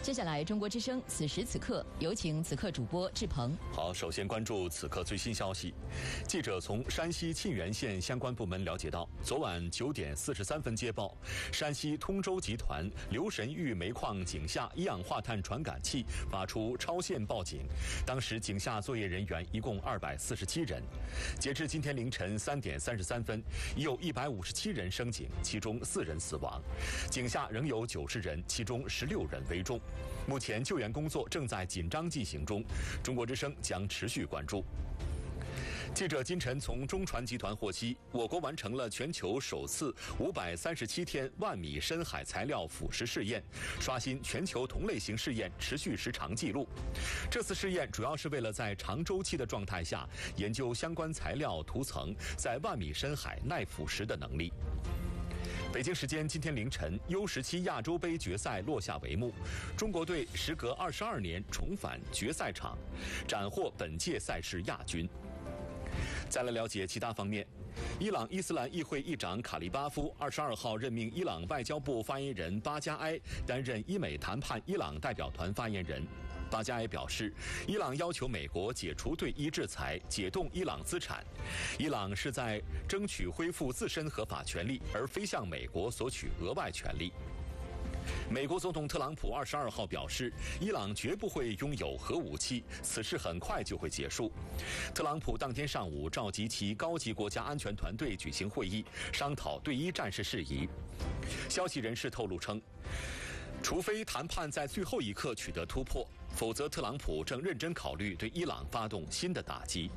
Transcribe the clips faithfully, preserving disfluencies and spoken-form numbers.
接下来，中国之声此时此刻，有请此刻主播志鹏。 好，首先关注此刻最新消息。记者从山西沁源县相关部门了解到，昨晚九点四十三分接报，山西通州集团留神峪煤矿井下一氧化碳传感器发出超限报警，当时井下作业人员一共二百四十七人。截至今天凌晨三点三十三分，已有一百五十七人升井，其中四人死亡，井下仍有九十人，其中十六人危重。目前救援工作正在紧张进行中，中国之声将持续关注。记者今晨从中传集团获悉，我国完成了全球首次五百三十七天万米深海材料腐蚀试验，刷新全球同类型试验持续时长纪录。这次试验主要是为了在长周期的状态下研究相关材料涂层在万米深海耐腐蚀的能力。北京时间今天凌晨 U 十七 亚洲杯决赛落下帷幕，中国队时隔二十二年重返决赛场，斩获本届赛事亚军。再来了解其他方面。伊朗伊斯兰议会议长卡利巴夫二十二号任命伊朗外交部发言人巴加埃担任伊美谈判伊朗代表团发言人。巴加埃表示，伊朗要求美国解除对伊制裁，解冻伊朗资产。伊朗是在争取恢复自身合法权利，而非向美国索取额外权利。美国总统特朗普二十二号表示，伊朗绝不会拥有核武器，此事很快就会结束。特朗普当天上午召集其高级国家安全团队举行会议，商讨对伊战事事宜。消息人士透露称，除非谈判在最后一刻取得突破，否则特朗普正认真考虑对伊朗发动新的打击。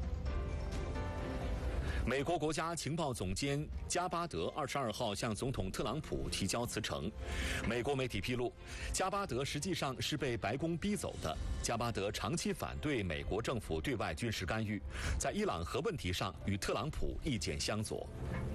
美国国家情报总监加巴德二十二号向总统特朗普提交辞呈。美国媒体披露，加巴德实际上是被白宫逼走的。加巴德长期反对美国政府对外军事干预，在伊朗核问题上与特朗普意见相左。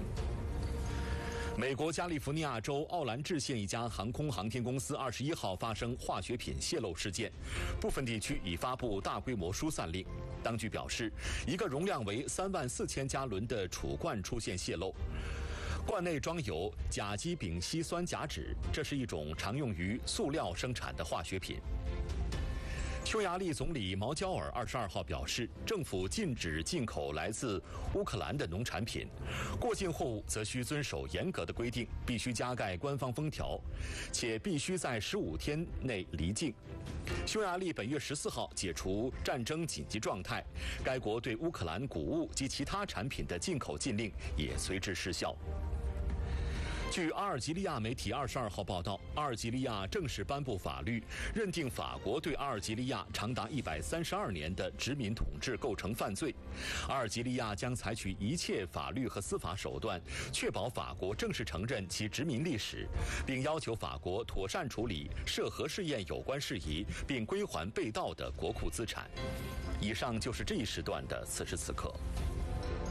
美国加利福尼亚州奥兰治县一家航空航天公司二十一号发生化学品泄漏事件，部分地区已发布大规模疏散令。当局表示，一个容量为三万四千加仑的储罐出现泄漏，罐内装有甲基丙烯酸甲酯，这是一种常用于塑料生产的化学品。匈牙利总理毛焦尔二十二号表示，政府禁止进口来自乌克兰的农产品，过境货物则需遵守严格的规定，必须加盖官方封条，且必须在十五天内离境。匈牙利本月十四号解除战争紧急状态，该国对乌克兰谷物及其他产品的进口禁令也随之失效。据阿尔及利亚媒体二十二号报道，阿尔及利亚正式颁布法律，认定法国对阿尔及利亚长达一百三十二年的殖民统治构成犯罪。阿尔及利亚将采取一切法律和司法手段，确保法国正式承认其殖民历史，并要求法国妥善处理涉核试验有关事宜，并归还被盗的国库资产。以上就是这一时段的此时此刻。